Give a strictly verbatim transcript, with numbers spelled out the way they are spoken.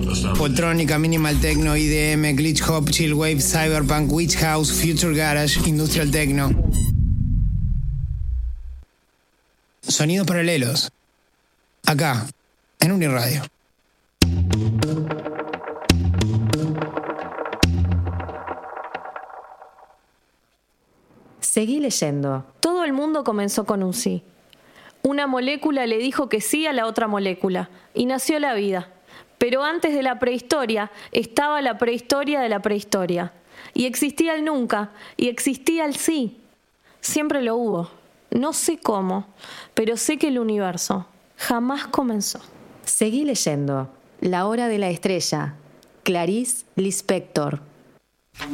Poltrónica, Minimal Techno, I D M, Glitch Hop, Chill Wave, Cyberpunk, Witch House, Future Garage, Industrial Techno. Sonidos paralelos. Acá, en Uniradio. Seguí leyendo. Todo el mundo comenzó con un sí. Una molécula le dijo que sí a la otra molécula y nació la vida. Pero antes de la prehistoria estaba la prehistoria de la prehistoria. Y existía el nunca y existía el sí. Siempre lo hubo. No sé cómo, pero sé que el universo jamás comenzó. Seguí leyendo. La hora de la estrella. Clarice Lispector.